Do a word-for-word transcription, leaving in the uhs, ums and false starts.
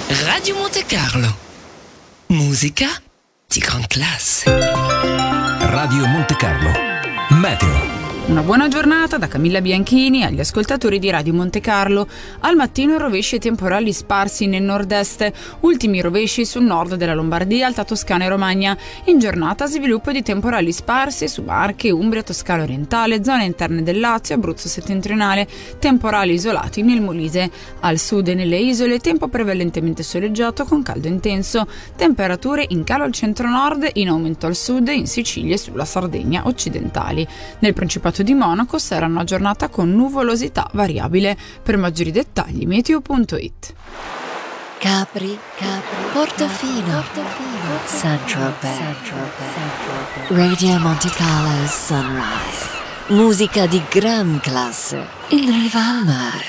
Radio Monte Carlo. Musica di gran classe. Radio Monte Carlo. Meteo. Una buona giornata da Camilla Bianchini agli ascoltatori di Radio Monte Carlo. Al mattino rovesci e temporali sparsi nel nord-est, ultimi rovesci sul nord della Lombardia, Alta Toscana e Romagna. In giornata sviluppo di temporali sparsi su Marche, Umbria, Toscana orientale, zone interne del Lazio, Abruzzo settentrionale, temporali isolati nel Molise. Al sud e nelle isole tempo prevalentemente soleggiato con caldo intenso, temperature in calo al centro-nord, in aumento al sud, in Sicilia e sulla Sardegna occidentali. Nel Principato di Monaco sarà una giornata con nuvolosità variabile. Per maggiori dettagli meteo punto it. Capri, Capri, Portofino, Portofino, Saint-Tropez, Radio Monte Carlo Sunrise. Musica di gran classe in riva al mare.